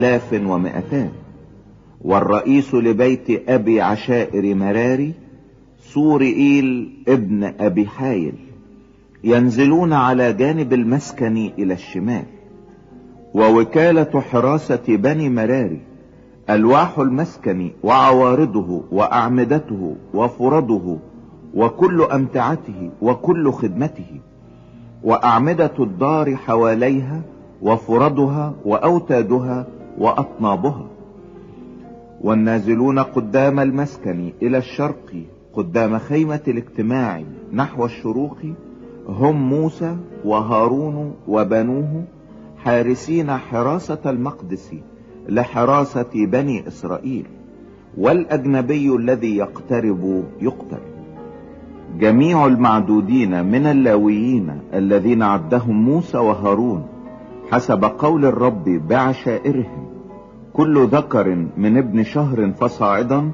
1,200. والرئيس لبيت أبي عشائر مراري صورئيل ابن أبي حايل، ينزلون على جانب المسكن إلى الشمال. ووكالة حراسة بني مراري ألواح المسكن وعوارضه وأعمدته وفرضه وكل أمتعته وكل خدمته، وأعمدة الدار حواليها وفرضها وأوتادها وأطنابها. والنازلون قدام المسكن إلى الشرق قدام خيمة الاجتماع نحو الشروق هم موسى وهارون وبنوه، حارسين حراسة المقدس لحراسة بني إسرائيل، والأجنبي الذي يقترب يقتل. جميع المعدودين من اللاويين الذين عدهم موسى وهارون حسب قول الرب بعشائرهم، كل ذكر من ابن شهر فصاعدا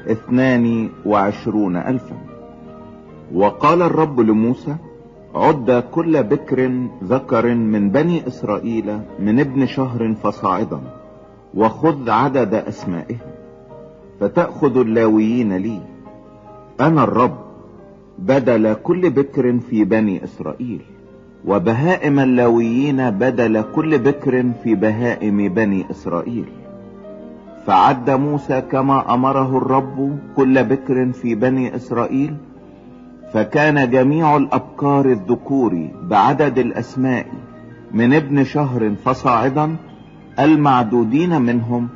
22,000. وقال الرب لموسى: عد كل بكر ذكر من بني إسرائيل من ابن شهر فصاعدا، وخذ عدد أسمائهم، فتأخذ اللاويين لي أنا الرب بدل كل بكر في بني إسرائيل، وبهائم اللاويين بدل كل بكر في بهائم بني إسرائيل. فعد موسى كما أمره الرب كل بكر في بني إسرائيل، فكان جميع الأبكار الذكور بعدد الأسماء من ابن شهر فصاعدا المعدودين منهم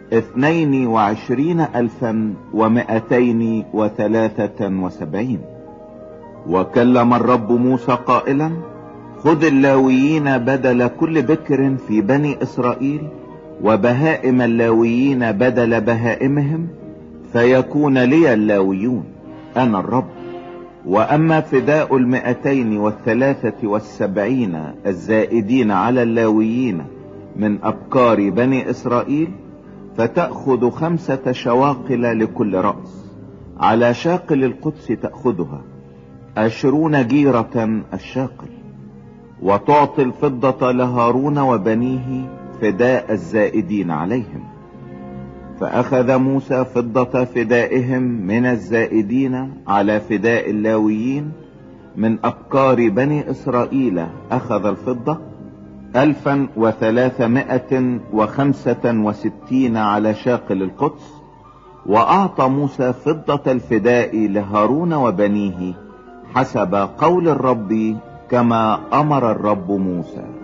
22,273. وكلم الرب موسى قائلا: خذ اللاويين بدل كل بكر في بني إسرائيل، وبهائم اللاويين بدل بهائمهم، فيكون لي اللاويون أنا الرب. وأما فداء 273 الزائدين على اللاويين من أبكار بني إسرائيل، فتأخذ 5 شواقل لكل رأس، على شاقل القدس تأخذها 20 جيرة الشاقل. وتعطي الفضة لهارون وبنيه فداء الزائدين عليهم. فأخذ موسى فضة فدائهم من الزائدين على فداء اللاويين من أبكار بني إسرائيل، أخذ الفضة 1,365 على شاقل القدس. وأعطى موسى فضة الفداء لهارون وبنيه حسب قول الرب كما أمر الرب موسى.